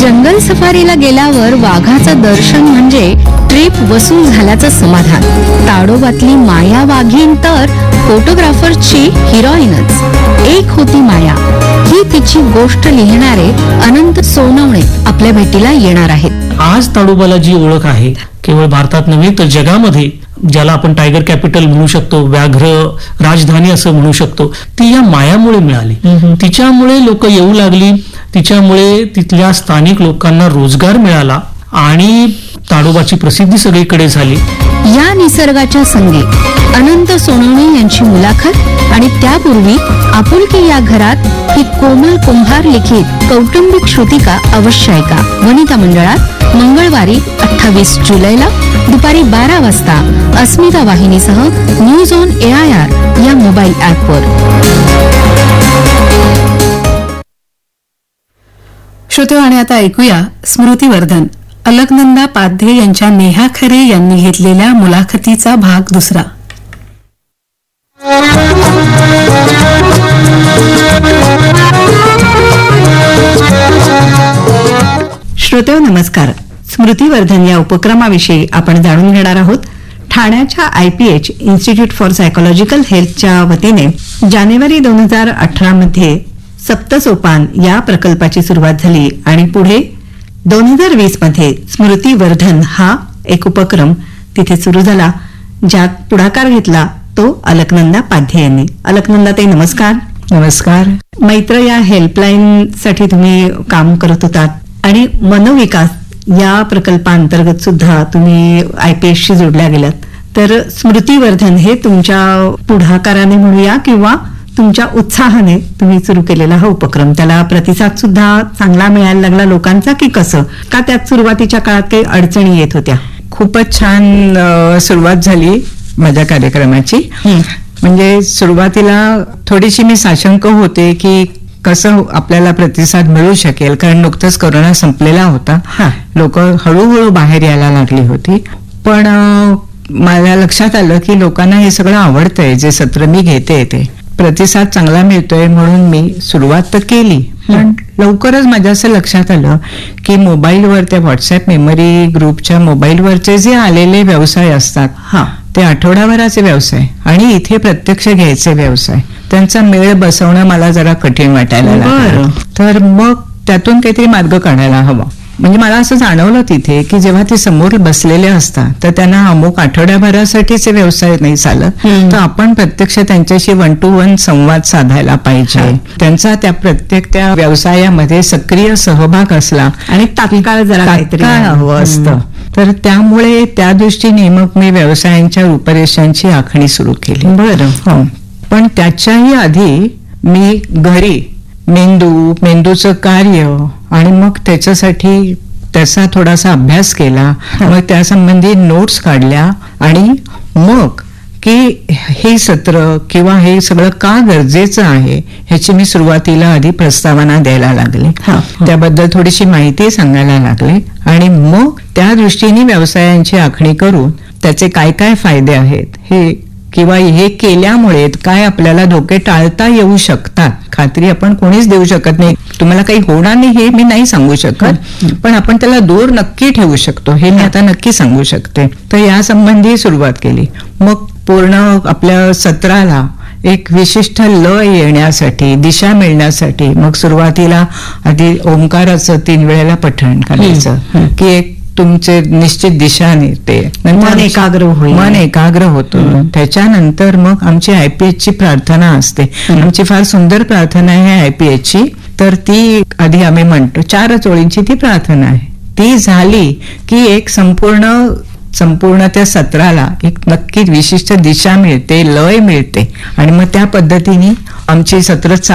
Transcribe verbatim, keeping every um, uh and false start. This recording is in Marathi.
जंगल सफारीला गेल्यावर वाघाचं दर्शन म्हणजे ट्रिप वसूल झाल्याचं समाधान. ताडोबातली माया वाघीण तर फोटोग्राफरची हिरोईनच. एक होती माया, ही तिची गोष्ट लिहिणारे अनंत सोनवणे आपल्या भेटीला येणार आहेत. आज ताडोबाला जी ओळख आहे केवळ भारतात नव्हे तर जगामध्ये, ज्याला आपण टायगर कॅपिटल म्हणू शकतो, व्याघ्र राजधानी असं म्हणू शकतो, ती या मायामुळे मिळाली. तिच्यामुळे लोक येऊ लागली, तिच्यामुळे तिथल्या स्थानिक लोकांना रोजगार मिळाला आणि ताडोबाची प्रसिद्धी सगळीकडे झाली. या निसर्गाच्या संगे अनंत सोनवणे यांची मुलाखत आणि त्यापूर्वी आपुलकी या घरात ही कोमल कुंभार लिखित कौटुंबिक श्रुतिका अवश्य ऐका. वनिता मंडळात मंगळवारी अठ्ठावीस जुलैला दुपारी बारा वाजता अस्मिता वाहिनीसह news on A I R या मोबाईल ऍपवर. श्रोते, आणि आता ऐकूया स्मृतिवर्धन. अलकनंदा पाध्ये यांच्या नेहा खरे यांनी घेतलेल्या मुलाखतीचा भाग दुसरा. श्रोते नमस्कार. स्मृतिवर्धन या उपक्रमाविषयी आपण जाणून घेणार आहोत. ठाण्याच्या I P H institute for psychological हेल्थच्या वतीने जानेवारी दोन हजार अठरा मध्ये सप्तसोपान या प्रकल्पाची सुरुवात झाली आणि पुढे दोन हजार वीस मध्ये स्मृतिवर्धन हा एक उपक्रम तिथे सुरू झाला, ज्यात पुढाकार घेतला तो अलकनंदा पाध्ये यांनी. अलकनंदा ताई नमस्कार. नमस्कार. मैत्र या हेल्पलाईन साठी तुम्ही काम करत होतात आणि मनोविकास या प्रकल्पांतर्गत सुद्धा तुम्ही आय पी एस शी जोडल्या गेलात. तर स्मृतिवर्धन हे तुमच्या पुढाकाराने म्हणूया किंवा तुमच्या उत्साहाने तुम्ही सुरू केलेला हा उपक्रम, त्याला प्रतिसाद सुद्धा चांगला मिळायला लागला लोकांचा की कसं? का त्यात सुरुवातीच्या काळात काही अडचणी येत होत्या? खूपच छान सुरुवात झाली माझ्या कार्यक्रमाची. म्हणजे सुरुवातीला थोडीशी मी साशंक होते की कसं आपल्याला प्रतिसाद मिळू शकेल, कारण नुकतंच कोरोना संपलेला होता, लोक हळूहळू बाहेर यायला लागली होती. पण माझ्या लक्षात आलं की लोकांना हे सगळं आवडतंय, जे सत्र मी घेते ते प्रतिसाद चांगला मिळतोय, म्हणून मी सुरुवात तर केली. पण लवकरच माझ्या असं लक्षात आलं की मोबाईलवर त्या व्हॉट्सअप मेमरी ग्रुपच्या मोबाईलवरचे जे आलेले व्यवसाय असतात हा ते आठवडाभराचे व्यवसाय आणि इथे प्रत्यक्ष घ्यायचे व्यवसाय, त्यांचा मेळ बसवणं मला जरा कठीण वाटायला लागलं. तर मग त्यातून काहीतरी मार्ग काढायला हवा. म्हणजे मला असं जाणवलं तिथे की जेव्हा ते समोर बसलेले असतात तर त्यांना अमुक आठवड्याभरासाठीचे व्यवसाय नाही चालत, तर आपण प्रत्यक्ष त्यांच्याशी वन टू वन संवाद साधायला पाहिजे. त्यांचा त्या प्रत्येक त्या व्यवसायामध्ये सक्रिय सहभाग असला आणि तात्काळ जरा काहीतरी हवं असतं. तर त्यामुळे त्या दृष्टीने मग मी व्यवसायांच्या रूपरेषांची आखणी सुरू केली. बरं. पण त्याच्याही आधी मी घरी मेंदू मेंदूचं कार्य आणि मग त्याच्यासाठी त्याचा थोडासा अभ्यास केला, मग त्यासंबंधी नोट्स काढल्या आणि मग की हे सत्र किंवा हे सगळं का गरजेचं आहे ह्याची मी सुरुवातीला आधी प्रस्तावना द्यायला लागले, त्याबद्दल थोडीशी माहिती सांगायला लागले आणि मग त्या दृष्टीने व्यवसायांची आखणी करून त्याचे काय काय फायदे आहेत हे किंवा हे केल्यामुळे काय आपल्याला धोके टाळता येऊ शकतात. खात्री आपण कोणीच देऊ शकत नाही, तुम्हाला काही होणार नाही हे मी नाही सांगू शकत, पण आपण त्याला दूर नक्की ठेवू शकतो हे मी आता नक्की सांगू शकते. तर या संबंधी सुरुवात केली. मग पूर्ण आपल्या सत्राला एक विशिष्ट लय येण्यासाठी, दिशा मिळण्यासाठी मग सुरुवातीला आधी ओंकाराचं तीन वेळेला पठण करायचं की एक तुमचे निश्चित दिशा निघते, मन एकाग्र होईल, मन एकाग्र होतं. त्याच्यानंतर मग आमची आयपीएच ची प्रार्थना असते. आमची फार सुंदर प्रार्थना आहे आयपीएच ची. तर ती आधी आम्ही म्हणतो, चारच ओळींची ती प्रार्थना आहे. ती झाली की एक संपूर्ण संपूर्ण त्या सत्राला एक नक्की विशिष्ट दिशा मिळते, लय मिळते आणि मग त्या पद्धतीने आमची सत्र